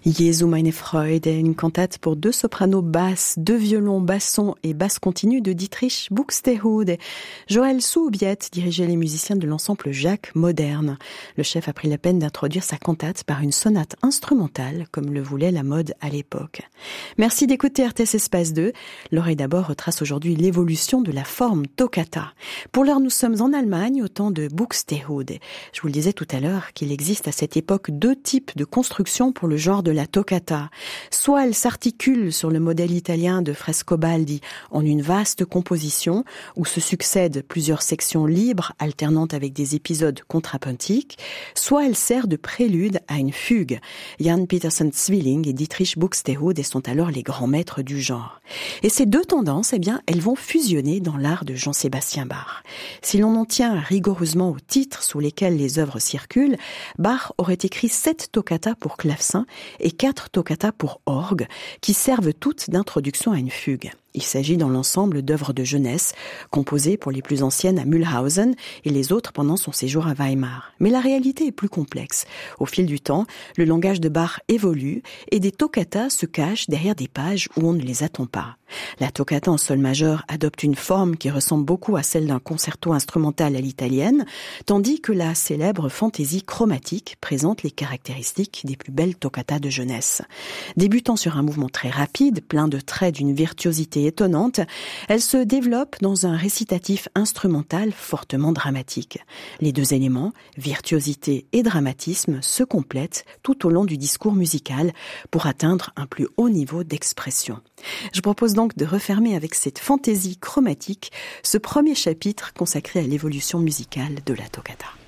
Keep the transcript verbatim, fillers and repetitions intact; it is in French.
Jesu meine Freude, une cantate pour deux sopranos basses, deux violons, bassons et basse continue de Dietrich Buxtehude. Joël Soubiet dirigeait les musiciens de l'ensemble Jacques Moderne. Le chef a pris la peine d'introduire sa cantate par une sonate instrumentale, comme le voulait la mode à l'époque. Merci d'écouter R T S Espace deux. L'oreille d'abord retrace aujourd'hui l'évolution de la forme toccata. Pour l'heure, nous sommes en Allemagne, au temps de Buxtehude. Je vous le disais tout à l'heure qu'il existe à cette époque deux types de construction pour le genre de la toccata. Soit elle s'articule sur le modèle italien de Frescobaldi en une vaste composition où se succèdent plusieurs sections libres alternantes avec des épisodes contrapuntiques, soit elle sert de prélude à une fugue. Jan Petersen Zwilling et Dietrich Buxtehude sont alors les grands maîtres du genre. Et ces deux tendances, eh bien, elles vont fusionner dans l'art de Jean-Sébastien Bach. Si l'on en tient rigoureusement aux titres sous lesquels les œuvres circulent, Bach aurait écrit sept toccatas pour clavecin et quatre toccatas pour orgue, qui servent toutes d'introduction à une fugue. Il s'agit dans l'ensemble d'œuvres de jeunesse, composées pour les plus anciennes à Mühlhausen et les autres pendant son séjour à Weimar. Mais la réalité est plus complexe. Au fil du temps, le langage de Bach évolue et des toccatas se cachent derrière des pages où on ne les attend pas. La toccata en sol majeur adopte une forme qui ressemble beaucoup à celle d'un concerto instrumental à l'italienne, tandis que la célèbre fantaisie chromatique présente les caractéristiques des plus belles toccatas de jeunesse. Débutant sur un mouvement très rapide, plein de traits d'une virtuosité étonnante, elle se développe dans un récitatif instrumental fortement dramatique. Les deux éléments, virtuosité et dramatisme, se complètent tout au long du discours musical pour atteindre un plus haut niveau d'expression. Je propose donc de refermer avec cette fantaisie chromatique ce premier chapitre consacré à l'évolution musicale de la toccata.